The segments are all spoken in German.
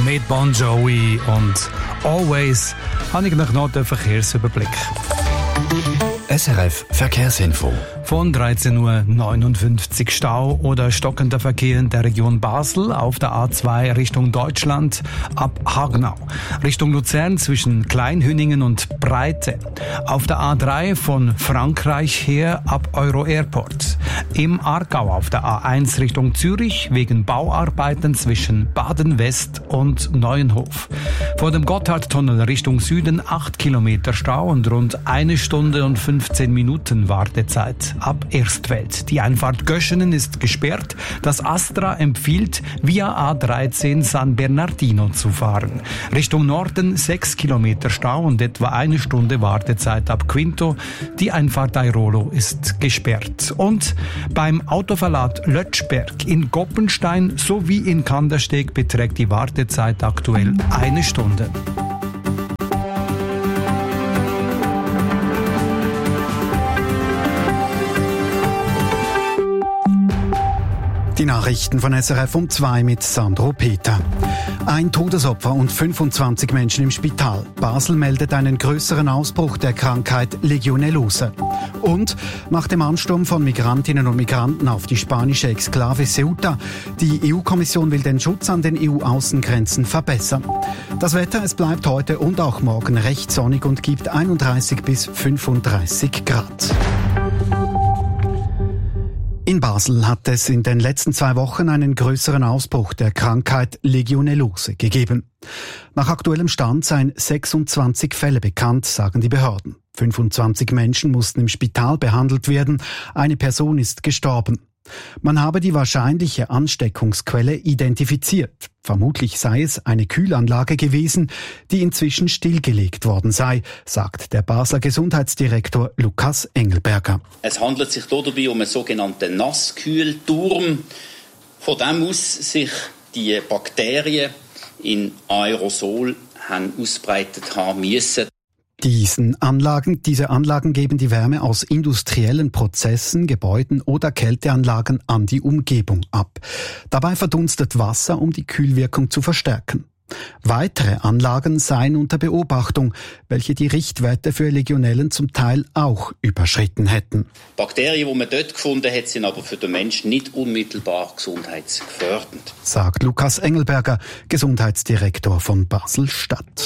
mit Bon Jovi und Always habe ich noch den Verkehrsüberblick. SRF Verkehrsinfo. Von 13.59 Uhr Stau oder stockender Verkehr in der Region Basel auf der A2 Richtung Deutschland ab Hagenau. Richtung Luzern zwischen Kleinhüningen und Breite. Auf der A3 von Frankreich her ab Euro Airport. Im Aargau auf der A1 Richtung Zürich wegen Bauarbeiten zwischen Baden-West und Neuenhof. Vor dem Gotthardtunnel Richtung Süden 8 Kilometer Stau und rund 1 Stunde und 15 Minuten Wartezeit ab Erstfeld. Die Einfahrt Göschenen ist gesperrt. Das Astra empfiehlt, via A13 San Bernardino zu fahren. Richtung Norden 6 Kilometer Stau und etwa 1 Stunde Wartezeit ab Quinto. Die Einfahrt Airolo ist gesperrt. Und beim Autoverlad Lötschberg in Goppenstein sowie in Kandersteg beträgt die Wartezeit aktuell 1 Stunde. Die Nachrichten von SRF um 2 mit Sandro Peter. Ein Todesopfer und 25 Menschen im Spital. Basel meldet einen größeren Ausbruch der Krankheit Legionellose. Und nach dem Ansturm von Migrantinnen und Migranten auf die spanische Exklave Ceuta, die EU-Kommission will den Schutz an den EU-Außengrenzen verbessern. Das Wetter, es bleibt heute und auch morgen recht sonnig und gibt 31 bis 35 Grad. In Basel hat es in den letzten 2 Wochen einen größeren Ausbruch der Krankheit Legionellose gegeben. Nach aktuellem Stand seien 26 Fälle bekannt, sagen die Behörden. 25 Menschen mussten im Spital behandelt werden, eine Person ist gestorben. Man habe die wahrscheinliche Ansteckungsquelle identifiziert. Vermutlich sei es eine Kühlanlage gewesen, die inzwischen stillgelegt worden sei, sagt der Basler Gesundheitsdirektor Lukas Engelberger. Es handelt sich dabei um einen sogenannten Nasskühlturm, von dem aus sich die Bakterien in Aerosol haben ausbreitet haben müssen. Diese Anlagen geben die Wärme aus industriellen Prozessen, Gebäuden oder Kälteanlagen an die Umgebung ab. Dabei verdunstet Wasser, um die Kühlwirkung zu verstärken. Weitere Anlagen seien unter Beobachtung, welche die Richtwerte für Legionellen zum Teil auch überschritten hätten. Bakterien, die man dort gefunden hat, sind aber für den Menschen nicht unmittelbar gesundheitsgefährdend, sagt Lukas Engelberger, Gesundheitsdirektor von Basel-Stadt.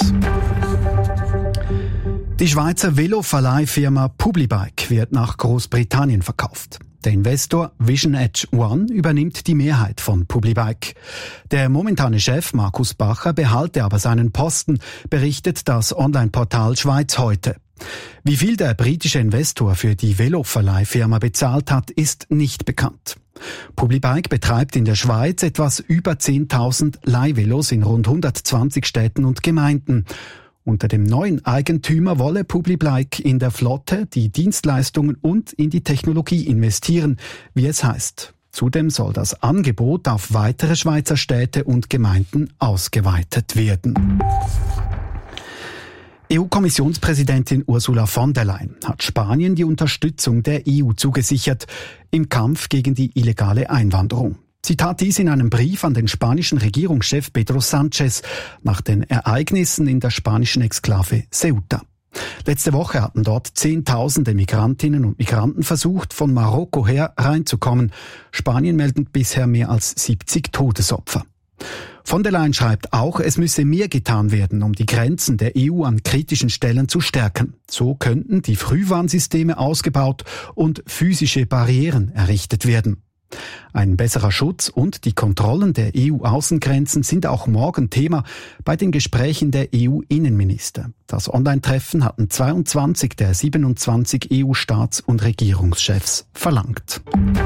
Die Schweizer Veloverleihfirma Publibike wird nach Großbritannien verkauft. Der Investor Vision Edge One übernimmt die Mehrheit von Publibike. Der momentane Chef Markus Bacher behalte aber seinen Posten, berichtet das Online-Portal Schweiz heute. Wie viel der britische Investor für die Veloverleihfirma bezahlt hat, ist nicht bekannt. Publibike betreibt in der Schweiz etwas über 10.000 Leihvelos in rund 120 Städten und Gemeinden. Unter dem neuen Eigentümer wolle Publibike in der Flotte, die Dienstleistungen und in die Technologie investieren, wie es heißt. Zudem soll das Angebot auf weitere Schweizer Städte und Gemeinden ausgeweitet werden. EU-Kommissionspräsidentin Ursula von der Leyen hat Spanien die Unterstützung der EU zugesichert im Kampf gegen die illegale Einwanderung. Sie tat dies in einem Brief an den spanischen Regierungschef Pedro Sánchez nach den Ereignissen in der spanischen Exklave Ceuta. Letzte Woche hatten dort Zehntausende Migrantinnen und Migranten versucht, von Marokko her reinzukommen. Spanien meldet bisher mehr als 70 Todesopfer. Von der Leyen schreibt auch, es müsse mehr getan werden, um die Grenzen der EU an kritischen Stellen zu stärken. So könnten die Frühwarnsysteme ausgebaut und physische Barrieren errichtet werden. Ein besserer Schutz und die Kontrollen der EU-Außengrenzen sind auch morgen Thema bei den Gesprächen der EU-Innenminister. Das Online-Treffen hatten 22 der 27 EU-Staats- und Regierungschefs verlangt.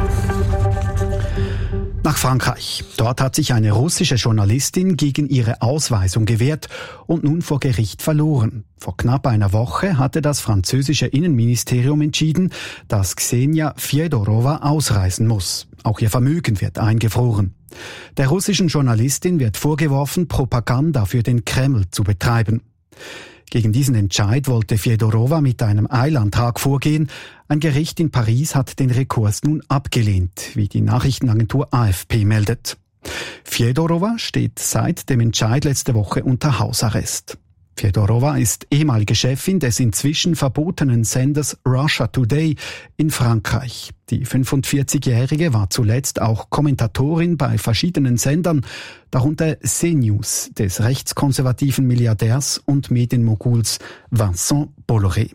Nach Frankreich. Dort hat sich eine russische Journalistin gegen ihre Ausweisung gewehrt und nun vor Gericht verloren. Vor knapp einer Woche hatte das französische Innenministerium entschieden, dass Ksenia Fjodorova ausreisen muss. Auch ihr Vermögen wird eingefroren. Der russischen Journalistin wird vorgeworfen, Propaganda für den Kreml zu betreiben. Gegen diesen Entscheid wollte Fjodorova mit einem Eilantrag vorgehen. Ein Gericht in Paris hat den Rekurs nun abgelehnt, wie die Nachrichtenagentur AFP meldet. Fjodorova steht seit dem Entscheid letzte Woche unter Hausarrest. Fjodorova ist ehemalige Chefin des inzwischen verbotenen Senders Russia Today in Frankreich. Die 45-Jährige war zuletzt auch Kommentatorin bei verschiedenen Sendern, darunter CNews des rechtskonservativen Milliardärs und Medienmoguls Vincent Bolloré.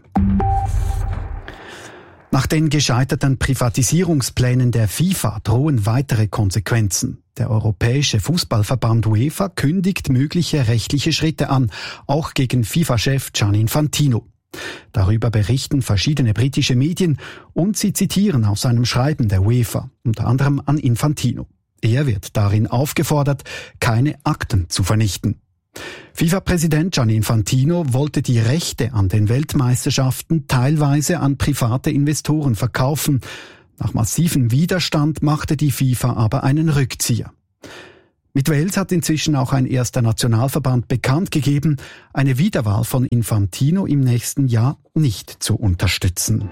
Nach den gescheiterten Privatisierungsplänen der FIFA drohen weitere Konsequenzen. Der Europäische Fußballverband UEFA kündigt mögliche rechtliche Schritte an, auch gegen FIFA-Chef Gianni Infantino. Darüber berichten verschiedene britische Medien und sie zitieren aus einem Schreiben der UEFA, unter anderem an Infantino. Er wird darin aufgefordert, keine Akten zu vernichten. FIFA-Präsident Gianni Infantino wollte die Rechte an den Weltmeisterschaften teilweise an private Investoren verkaufen. Nach massivem Widerstand machte die FIFA aber einen Rückzieher. Mit Wales hat inzwischen auch ein erster Nationalverband bekannt gegeben, eine Wiederwahl von Infantino im nächsten Jahr nicht zu unterstützen.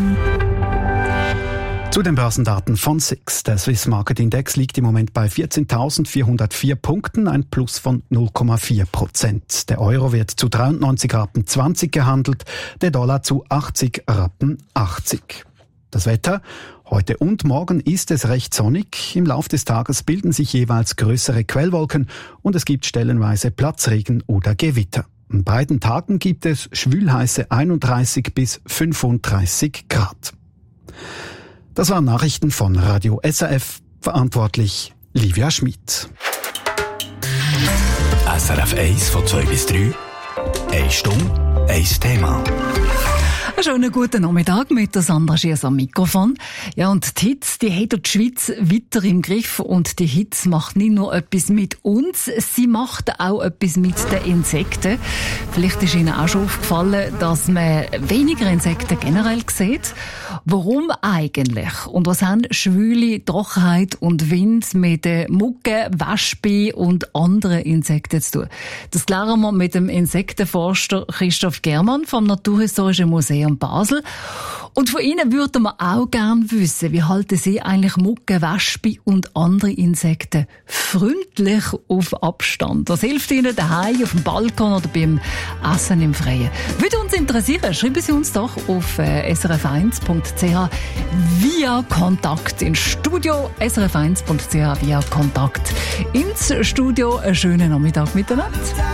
Zu den Börsendaten von SIX. Der Swiss Market Index liegt im Moment bei 14.404 Punkten, ein Plus von 0,4%. Der Euro wird zu 93,20 Rappen gehandelt, der Dollar zu 80,80 Rappen. Das Wetter? Heute und morgen ist es recht sonnig. Im Lauf des Tages bilden sich jeweils größere Quellwolken und es gibt stellenweise Platzregen oder Gewitter. An beiden Tagen gibt es schwülheiße 31 bis 35 Grad. Das waren Nachrichten von Radio SRF, verantwortlich Livia Schmid. SRF 1 von 2 bis 3, 1 Stunde, 1 Thema. Einen schönen guten Nachmittag mit der Sandra Schiers am Mikrofon. Ja, und die Hitze, die hat die Schweiz weiter im Griff. Und die Hitze macht nicht nur etwas mit uns, sie macht auch etwas mit den Insekten. Vielleicht ist Ihnen auch schon aufgefallen, dass man weniger Insekten generell sieht. Warum eigentlich? Und was haben schwüle Trockenheit und Wind mit den Mucken, Wespen und anderen Insekten zu tun? Das klären wir mit dem Insektenforscher Christoph Germann vom Naturhistorischen Museum Basel. Und von Ihnen würden wir auch gerne wissen, wie halten Sie eigentlich Mucken, Wespen und andere Insekten freundlich auf Abstand? Was hilft Ihnen daheim, auf dem Balkon oder beim Essen im Freien? Würde uns interessieren, schreiben Sie uns doch auf srf1.ch via Kontakt ins Studio, srf1.ch via Kontakt ins Studio. Einen schönen Nachmittag miteinander.